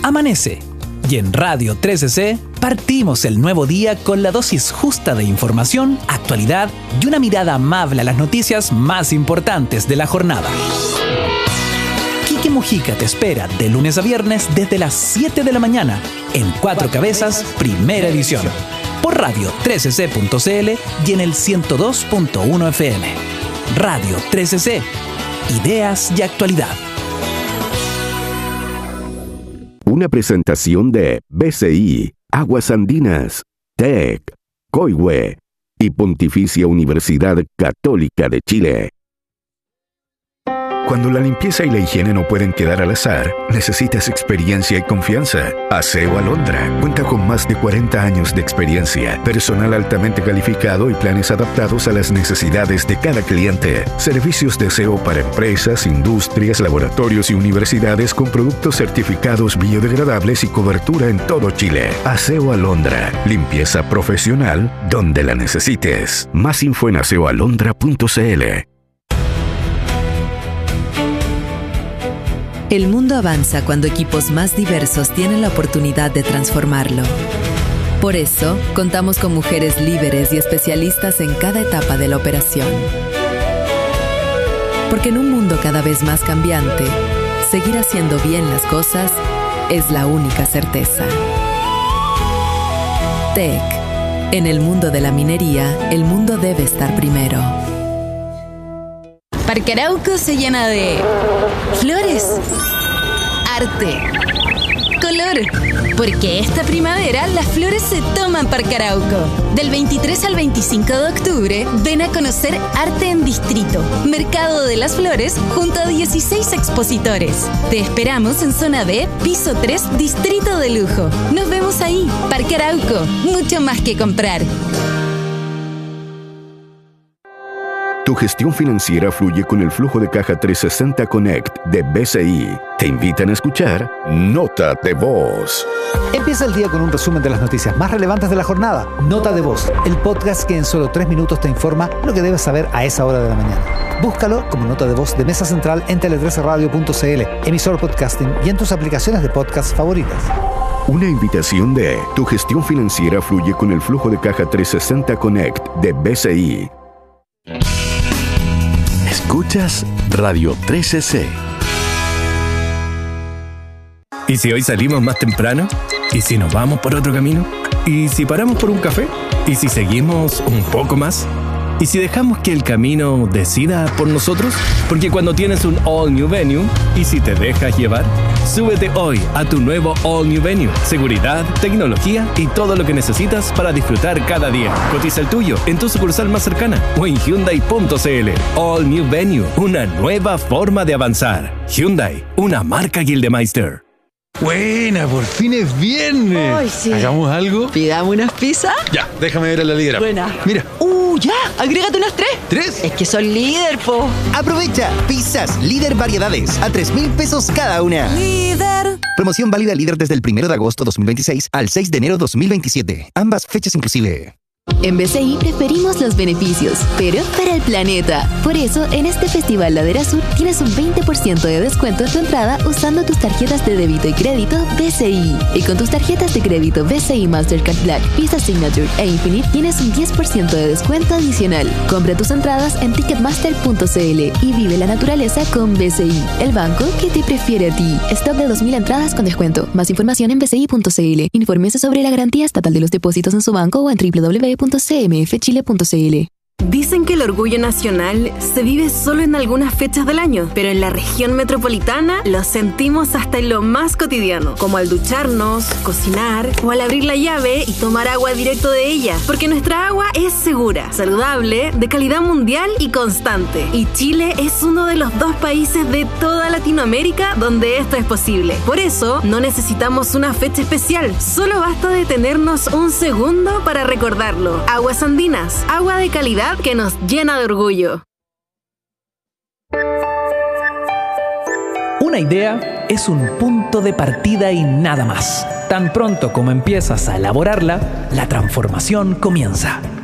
Amanece. Y en Radio 13C partimos el nuevo día con la dosis justa de información, actualidad y una mirada amable a las noticias más importantes de la jornada. Quique Mujica te espera de lunes a viernes desde las 7 de la mañana en Cuatro Cabezas, primera edición, por Radio 13C.cl y en el 102.1 FM. Radio 13C, ideas y actualidad. Una presentación de BCI, Aguas Andinas, TEC, Coihue y Pontificia Universidad Católica de Chile. Cuando la limpieza y la higiene no pueden quedar al azar, necesitas experiencia y confianza. Aseo Alondra cuenta con más de 40 años de experiencia, personal altamente calificado y planes adaptados a las necesidades de cada cliente. Servicios de aseo para empresas, industrias, laboratorios y universidades con productos certificados biodegradables y cobertura en todo Chile. Aseo Alondra, limpieza profesional donde la necesites. Más info en aseoalondra.cl. El mundo avanza cuando equipos más diversos tienen la oportunidad de transformarlo. Por eso, contamos con mujeres líderes y especialistas en cada etapa de la operación. Porque en un mundo cada vez más cambiante, seguir haciendo bien las cosas es la única certeza. TEC. En el mundo de la minería, el mundo debe estar primero. Parque Arauco se llena de flores, arte, color. Porque esta primavera las flores se toman Parque Arauco. Del 23 al 25 de octubre, ven a conocer Arte en Distrito, Mercado de las Flores, junto a 16 expositores. Te esperamos en Zona B, Piso 3, Distrito de Lujo. Nos vemos ahí. Parque Arauco, mucho más que comprar. Tu gestión financiera fluye con el flujo de caja 360 Connect de BCI. Te invitan a escuchar Nota de Voz. Empieza el día con un resumen de las noticias más relevantes de la jornada. Nota de Voz, el podcast que en solo 3 minutos te informa lo que debes saber a esa hora de la mañana. Búscalo como Nota de Voz de Mesa Central en tele13radio.cl, emisor podcasting y en tus aplicaciones de podcast favoritas. Una invitación de Tu gestión financiera fluye con el flujo de caja 360 Connect de BCI. Escuchas Radio 13C. ¿Y si hoy salimos más temprano? ¿Y si nos vamos por otro camino? ¿Y si paramos por un café? ¿Y si seguimos un poco más? ¿Y si dejamos que el camino decida por nosotros? Porque cuando tienes un All New Venue, ¿y si te dejas llevar? Súbete hoy a tu nuevo All New Venue. Seguridad, tecnología y todo lo que necesitas para disfrutar cada día. Cotiza el tuyo en tu sucursal más cercana o en Hyundai.cl. All New Venue, una nueva forma de avanzar. Hyundai, una marca Gildemeister. Buena, por fin es viernes. Ay, sí. ¿Hagamos algo? ¿Pidamos unas pizzas? Ya, déjame ver a la líder. Buena. Mira. Ya, agrégate unas 3. ¿3? Es que son líder, po. Aprovecha, pizzas Líder Variedades a 3,000 pesos cada una. Líder. Promoción válida Líder desde el 1 de agosto 2026 al 6 de enero 2027. Ambas fechas inclusive. En BCI preferimos los beneficios, pero para el planeta. Por eso, en este Festival Ladera Sur tienes un 20% de descuento en tu entrada usando tus tarjetas de débito y crédito BCI. Y con tus tarjetas de crédito BCI Mastercard Black, Visa Signature e Infinite tienes un 10% de descuento adicional. Compra tus entradas en ticketmaster.cl y vive la naturaleza con BCI, el banco que te prefiere a ti. Stock de 2,000 entradas con descuento. Más información en bci.cl. Infórmese sobre la garantía estatal de los depósitos en su banco o en www.cmfchile.cl. Dicen que el orgullo nacional se vive solo en algunas fechas del año, pero en la región metropolitana lo sentimos hasta en lo más cotidiano, como al ducharnos, cocinar o al abrir la llave y tomar agua directo de ella, porque nuestra agua es segura, saludable, de calidad mundial y constante. Y Chile es uno de los 2 países de toda Latinoamérica donde esto es posible. Por eso, no necesitamos una fecha especial, solo basta detenernos un segundo para recordarlo. Aguas Andinas, agua de calidad que nos llena de orgullo. Una idea es un punto de partida y nada más. Tan pronto como empiezas a elaborarla, la transformación comienza.